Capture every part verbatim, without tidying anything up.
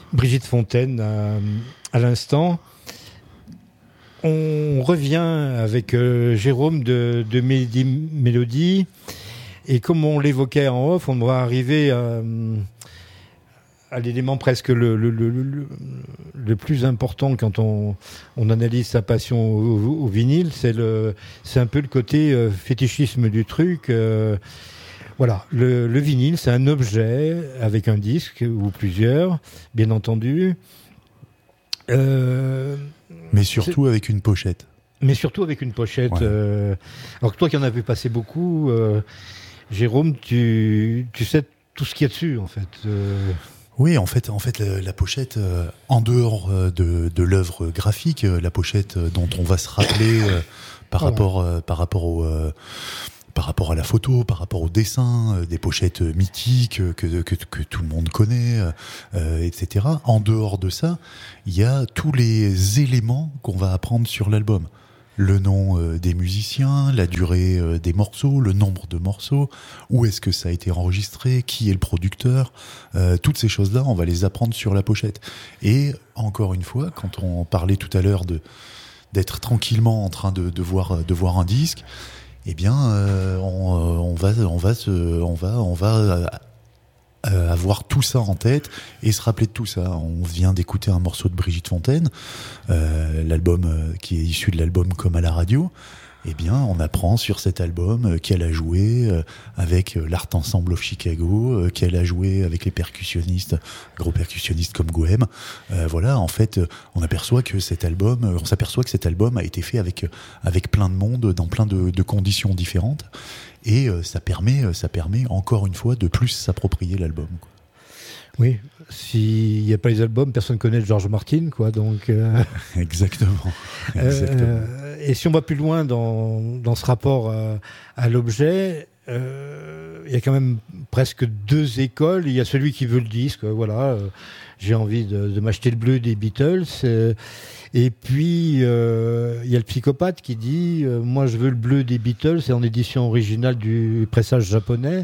Brigitte Fontaine à, à l'instant. On revient avec euh, Jérôme de, de Mélodie, Mélodie. Et comme on l'évoquait en off, on va arriver à, à l'élément presque le, le, le, le, le plus important quand on, on analyse sa passion au, au vinyle. C'est, le, c'est un peu le côté euh, fétichisme du truc. Euh, voilà, le, le vinyle, c'est un objet avec un disque ou plusieurs, bien entendu. Euh, mais surtout c'est... avec une pochette. Mais surtout avec une pochette. Ouais. Euh, alors que toi qui en as vu passer beaucoup, euh, Jérôme, tu, tu sais tout ce qu'il y a dessus, en fait. Euh... Oui, en fait, en fait, la, la pochette, euh, en dehors euh, de, de l'œuvre graphique, euh, la pochette euh, dont on va se rappeler euh, par voilà. rapport, euh, par rapport au, euh, par rapport à la photo, par rapport au dessin, euh, des pochettes mythiques euh, que, que que tout le monde connaît, euh, et cetera. En dehors de ça, il y a tous les éléments qu'on va apprendre sur l'album. Le nom euh, des musiciens, la durée euh, des morceaux, le nombre de morceaux, où est-ce que ça a été enregistré, qui est le producteur, euh, toutes ces choses-là, on va les apprendre sur la pochette. Et encore une fois, quand on parlait tout à l'heure de d'être tranquillement en train de, de voir de voir un disque, eh bien, euh, on, on va on va se on va on va euh, Euh, avoir tout ça en tête et se rappeler de tout ça. On vient d'écouter un morceau de Brigitte Fontaine, euh, l'album euh, qui est issu de l'album Comme à la radio. Eh bien, on apprend sur cet album euh, qu'elle a joué euh, avec euh, l'Art Ensemble of Chicago, euh, qu'elle a joué avec les percussionnistes, gros percussionnistes comme Goem. Euh, voilà, en fait, euh, on aperçoit que cet album, euh, on s'aperçoit que cet album a été fait avec euh, avec plein de monde, dans plein de, de conditions différentes. Et euh, ça permet, ça permet encore une fois de plus s'approprier l'album, quoi. Oui, s'il n'y a pas les albums, personne ne connaît George Martin, quoi. Donc euh... exactement. Exactement. Euh, et si on va plus loin dans dans ce rapport à, à l'objet, euh, il y a quand même presque deux écoles. Il y a celui qui veut le disque, voilà. Euh, j'ai envie de, de m'acheter le bleu des Beatles. Euh, Et puis, euh, il y a le psychopathe qui dit euh, « Moi, je veux le bleu des Beatles, c'est en édition originale du pressage japonais.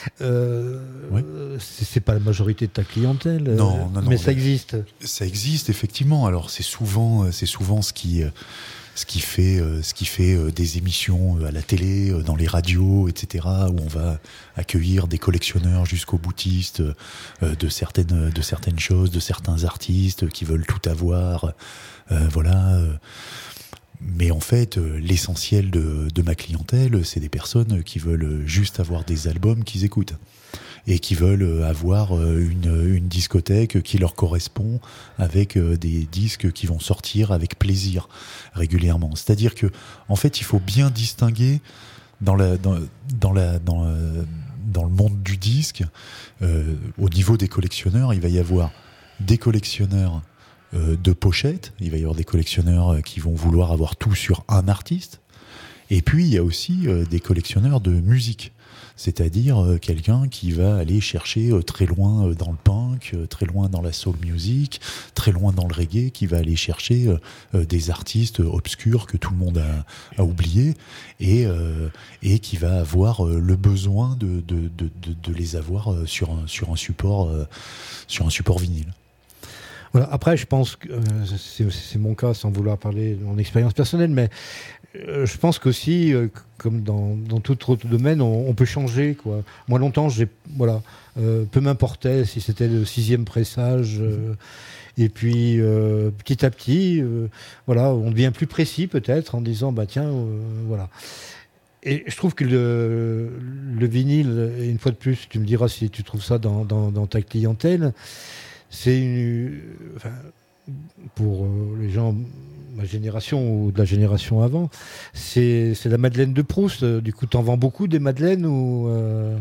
Euh, oui. » c'est, c'est pas la majorité de ta clientèle, non, non, non, mais ça existe. Ça existe, effectivement. Alors, c'est souvent, c'est souvent ce qui... ce qui fait ce qui fait des émissions à la télé, dans les radios, et cetera, où on va accueillir des collectionneurs jusqu'aux boutistes de certaines de certaines choses, de certains artistes qui veulent tout avoir, euh, voilà. Mais en fait, l'essentiel de, de ma clientèle, c'est des personnes qui veulent juste avoir des albums qu'ils écoutent et qui veulent avoir une, une discothèque qui leur correspond avec des disques qui vont sortir avec plaisir régulièrement. C'est-à-dire que, en fait, il faut bien distinguer dans la, dans, dans la, dans, dans le monde du disque, euh, au niveau des collectionneurs, il va y avoir des collectionneurs euh, de pochettes, il va y avoir des collectionneurs qui vont vouloir avoir tout sur un artiste, et puis il y a aussi euh, des collectionneurs de musique. C'est-à-dire euh, quelqu'un qui va aller chercher euh, très loin euh, dans le punk, euh, très loin dans la soul music, très loin dans le reggae, qui va aller chercher euh, euh, des artistes obscurs que tout le monde a, a oubliés et, euh, et qui va avoir euh, le besoin de, de, de, de, de les avoir euh, sur, un, sur, un support, euh, sur un support vinyle. Voilà. Après, je pense que euh, c'est, c'est mon cas, sans vouloir parler de mon expérience personnelle, mais euh, je pense qu'aussi, euh, comme dans, dans tout autre domaine, on, on peut changer, quoi. Moi, longtemps, j'ai, voilà, euh, peu m'importait si c'était le sixième pressage. Euh, et puis, euh, petit à petit, euh, voilà, on devient plus précis peut-être en disant, bah tiens, euh, voilà. Et je trouve que le, le vinyle, une fois de plus, tu me diras si tu trouves ça dans, dans, dans ta clientèle. C'est une, enfin, pour les gens de ma génération ou de la génération avant, c'est, c'est la Madeleine de Proust. Du coup, t'en vends beaucoup des Madeleines ou euh...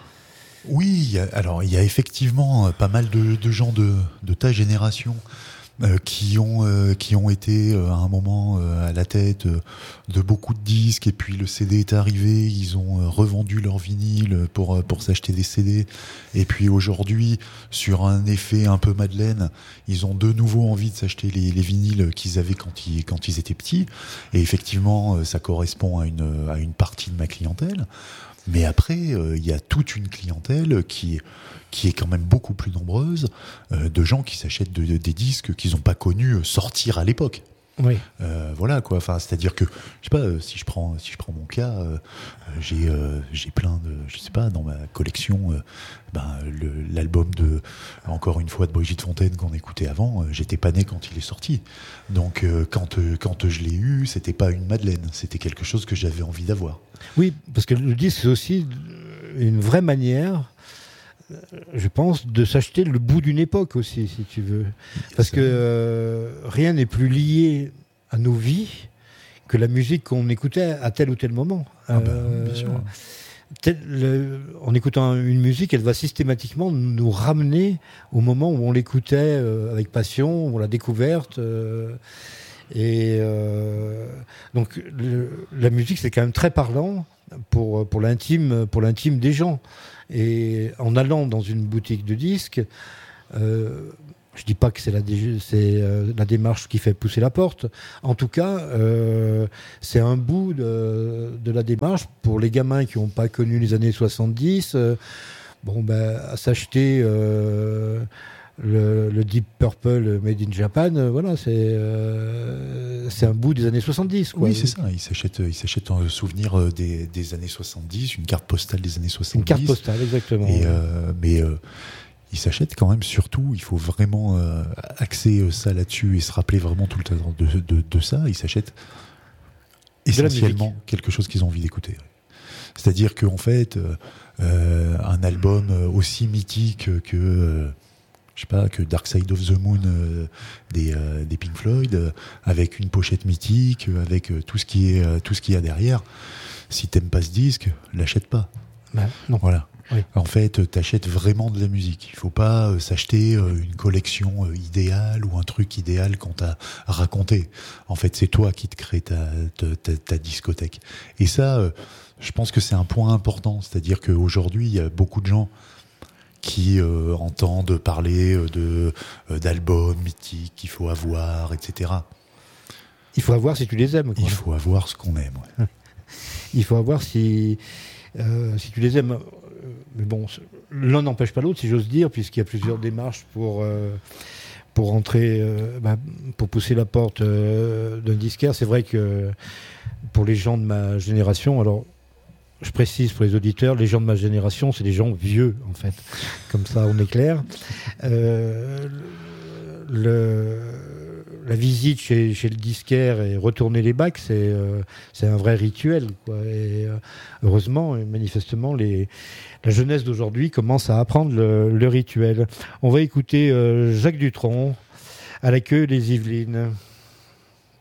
Oui, alors il y a effectivement pas mal de, de gens de, de ta génération euh, qui ont euh, qui ont été euh, à un moment euh, à la tête euh, de beaucoup de disques, et puis le C D est arrivé, ils ont euh, revendu leur vinyle pour euh, pour s'acheter des C D, et puis aujourd'hui, sur un effet un peu Madeleine, ils ont de nouveau envie de s'acheter les, les vinyles qu'ils avaient quand ils quand ils étaient petits, et effectivement euh, ça correspond à une à une partie de ma clientèle. Mais après, il euh, y a toute une clientèle qui, qui est quand même beaucoup plus nombreuse, euh, de gens qui s'achètent de, de, des disques qu'ils n'ont pas connus sortir à l'époque. Oui. Euh, voilà quoi. Enfin, c'est-à-dire que je sais pas euh, si je prends si je prends mon cas, euh, j'ai euh, j'ai plein de je sais pas dans ma collection, euh, ben le, l'album de encore une fois de Brigitte Fontaine qu'on écoutait avant, euh, j'étais pas né quand il est sorti. Donc euh, quand euh, quand je l'ai eu, c'était pas une madeleine, c'était quelque chose que j'avais envie d'avoir. Oui, parce que le disque c'est aussi une vraie manière, je pense, de s'acheter le bout d'une époque aussi, si tu veux. Parce que euh, rien n'est plus lié à nos vies que la musique qu'on écoutait à tel ou tel moment. Ah bah, euh, bien sûr. Tel, le, en écoutant une musique, elle va systématiquement nous ramener au moment où on l'écoutait euh, avec passion, où on l'a découverte. Euh, et euh, donc le, la musique, c'est quand même très parlant pour, pour, l'intime, pour l'intime des gens. Et en allant dans une boutique de disques, euh, je dis pas que c'est, la, dé- c'est euh, la démarche qui fait pousser la porte. En tout cas, euh, c'est un bout de, de la démarche pour les gamins qui n'ont pas connu les années soixante-dix. Euh, bon, ben, à s'acheter euh, le, le Deep Purple Made in Japan, euh, voilà, c'est, euh, c'est un bout des années soixante-dix. Quoi. Oui, c'est ça. Ils s'achètent, ils s'achètent un souvenir des, des années soixante-dix, une carte postale des années soixante-dix. Une carte postale, exactement. Et, euh, mais euh, ils s'achètent quand même, surtout, il faut vraiment euh, axer ça là-dessus et se rappeler vraiment tout le temps de, de, de ça. Ils s'achètent essentiellement quelque chose qu'ils ont envie d'écouter. C'est-à-dire qu'en fait, euh, un album aussi mythique que... Euh, je sais pas, que Dark Side of the Moon euh, des, euh, des Pink Floyd, euh, avec une pochette mythique, euh, avec euh, tout ce qui est, euh, tout ce qu'il y a derrière. Si t'aimes pas ce disque, l'achète pas. Ben, non. Voilà. Oui. En fait, t'achètes vraiment de la musique. Il faut pas euh, s'acheter euh, une collection euh, idéale ou un truc idéal qu'on t'a raconté. En fait, c'est toi qui te crée ta, ta, ta, ta discothèque. Et ça, euh, je pense que c'est un point important. C'est-à-dire qu'aujourd'hui, il y a beaucoup de gens qui euh, entendent parler de, euh, d'albums mythiques qu'il faut avoir, et cetera. Il faut avoir si tu les aimes. Quoi. Il faut avoir ce qu'on aime. Ouais. Il faut avoir si, euh, si tu les aimes. Mais bon, l'un n'empêche pas l'autre, si j'ose dire, puisqu'il y a plusieurs démarches pour, euh, pour entrer, euh, bah, pour pousser la porte euh, d'un disquaire. C'est vrai que pour les gens de ma génération, alors je précise pour les auditeurs, les gens de ma génération, c'est des gens vieux, en fait. Comme ça, on est clair. Euh, le, la visite chez, chez le disquaire et retourner les bacs, c'est, euh, c'est un vrai rituel, quoi. Et euh, heureusement, et manifestement, les, la jeunesse d'aujourd'hui commence à apprendre le, le rituel. On va écouter euh, Jacques Dutronc, à la queue des Yvelines.